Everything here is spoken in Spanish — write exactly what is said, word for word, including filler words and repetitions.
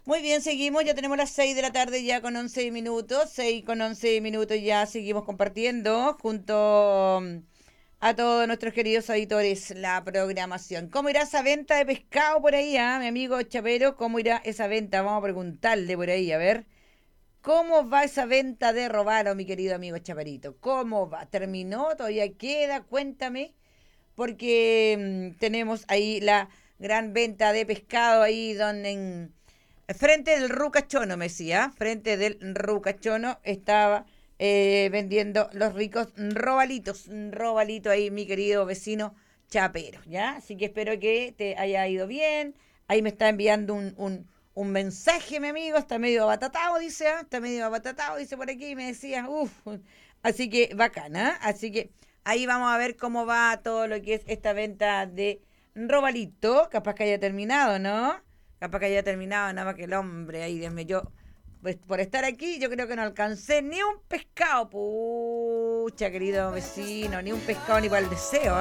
Muy bien, seguimos, ya tenemos las seis de la tarde ya con once minutos, seis con once minutos ya seguimos compartiendo junto mm, a todos nuestros queridos auditores la programación. ¿Cómo irá esa venta de pescado por ahí, ah, mi amigo Chapero? ¿Cómo irá esa venta? Vamos a preguntarle por ahí, a ver. ¿Cómo va esa venta de Robalo, mi querido amigo Chaparito? ¿Cómo va? ¿Terminó? ¿Todavía queda? Cuéntame. Porque mm, tenemos ahí la gran venta de pescado ahí donde en frente del Rucachono, me decía, frente del Rucachono estaba eh, vendiendo los ricos robalitos, un robalito ahí, mi querido vecino Chapero, ¿ya? Así que espero que te haya ido bien. Ahí me está enviando un, un, un mensaje, mi amigo, está medio abatatado, dice, ¿ah? Está medio abatatado, dice por aquí, y me decía, uff, así que bacana, así que ahí vamos a ver cómo va todo lo que es esta venta de robalito, capaz que haya terminado, ¿no? Capaz que haya terminado, nada más que el hombre ahí, Dios mío, yo, pues por estar aquí, yo creo que no alcancé ni un pescado, pucha, querido vecino, ni un pescado ni para el deseo.